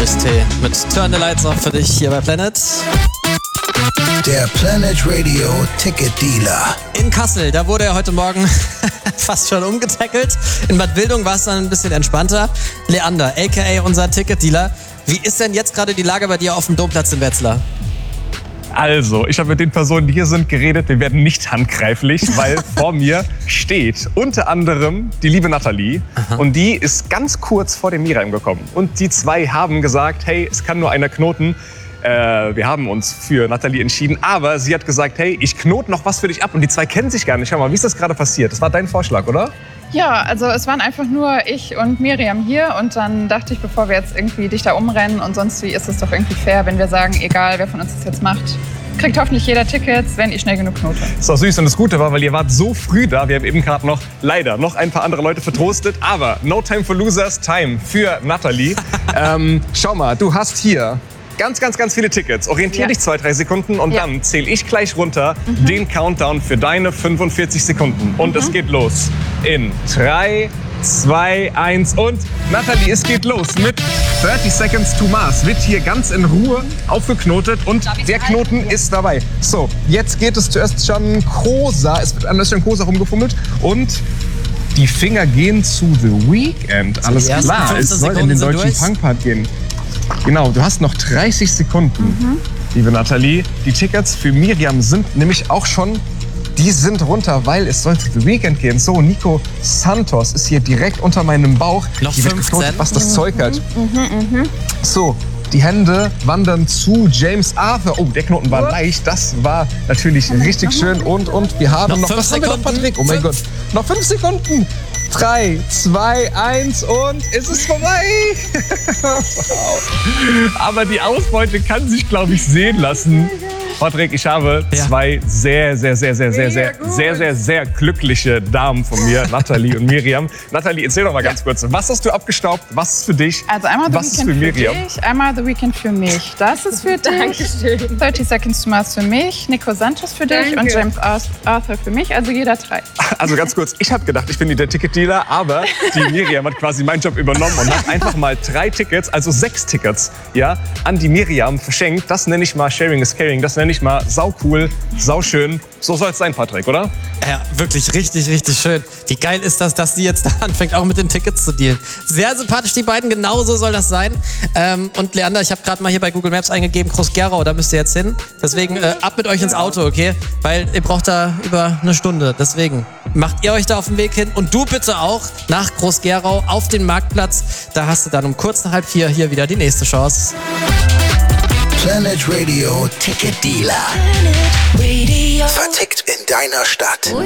T mit Turn the Lights Off für dich hier bei Planet. Der Planet Radio Ticket Dealer. In Kassel, da wurde er heute Morgen fast schon umgetackelt. In Bad Wildung war es dann ein bisschen entspannter. Leander, a.k.a. unser Ticket Dealer. Wie ist denn jetzt gerade die Lage bei dir auf dem Domplatz in Wetzlar? Also, ich habe mit den Personen, die hier sind, geredet. Wir werden nicht handgreiflich, weil vor mir steht unter anderem die liebe Nathalie. Aha. Und die ist ganz kurz vor dem Miriam gekommen. Und die zwei haben gesagt, hey, es kann nur einer knoten. Wir haben uns für Nathalie entschieden, aber sie hat gesagt, hey, ich knote noch was für dich ab. Und die zwei kennen sich gar nicht. Schau mal, wie ist das gerade passiert? Das war dein Vorschlag, oder? Ja, also es waren einfach nur ich und Miriam hier und dann dachte ich, bevor wir jetzt irgendwie dich da umrennen und sonst wie, ist es doch irgendwie fair, wenn wir sagen, egal wer von uns das jetzt macht, kriegt hoffentlich jeder Tickets, wenn ich schnell genug knote. Das ist doch süß und das Gute war, weil ihr wart so früh da, wir haben eben gerade leider noch ein paar andere Leute vertrostet, aber no time for losers, time für Nathalie. Schau mal, du hast hier ganz viele Tickets. Orientier dich 2-3 Sekunden und dann zähle ich gleich runter den Countdown für deine 45 Sekunden. Und es geht los in 3, 2, 1 und Nathalie, es geht los mit 30 Seconds to Mars. Wird hier ganz in Ruhe aufgeknotet und der Knoten ist dabei. So, jetzt geht es zuerst schon Kosa. Es wird an schon Kosa rumgefummelt und die Finger gehen zu The Weeknd. Alles klar, es soll in den deutschen Punkpart gehen. Genau, du hast noch 30 Sekunden, liebe Nathalie. Die Tickets für Miriam sind nämlich auch schon, die sind runter, weil es sollte The Weeknd gehen. So, Nico Santos ist hier direkt unter meinem Bauch. Noch 15. Was das Zeug hat. So, die Hände wandern zu James Arthur. Oh, der Knoten war leicht. Das war natürlich richtig schön. Und wir haben noch 5 Sekunden. Patrick? Oh mein Gott. Noch 5 Sekunden. 3, 2, 1 und es ist vorbei. Aber die Ausbeute kann sich, glaube ich, sehen lassen. Patrick, ich habe zwei sehr glückliche Damen von mir, Nathalie und Miriam. Nathalie, erzähl doch mal ganz kurz, was hast du abgestaubt, was ist für dich, also einmal was ist für Miriam? Für dich, einmal The Weeknd für mich, das ist für dich, Dankeschön. 30 Seconds to Mars für mich, Nico Santos für dich und James Arthur für mich, also jeder 3. Also ganz kurz, ich habe gedacht, ich bin der Ticketdealer, aber die Miriam hat quasi meinen Job übernommen und hat einfach mal 3 Tickets, also 6 Tickets, an die Miriam verschenkt. Das nenne ich mal Sharing is Caring, das nenne ich mal sau cool, sau schön. So soll es sein, Patrick, oder? Ja, wirklich richtig schön. Wie geil ist das, dass sie jetzt da anfängt, auch mit den Tickets zu dealen. Sehr sympathisch, die beiden, genau so soll das sein. Und Leander, ich habe gerade mal hier bei Google Maps eingegeben, Groß-Gerau, da müsst ihr jetzt hin. Deswegen ab mit euch ins Auto, okay? Weil ihr braucht da über eine Stunde. Deswegen macht ihr euch da auf den Weg hin und du bitte auch nach Groß-Gerau auf den Marktplatz. Da hast du dann um kurz nach 3:30 hier wieder die nächste Chance. Planet Radio Ticket Dealer. Vertickt in deiner Stadt.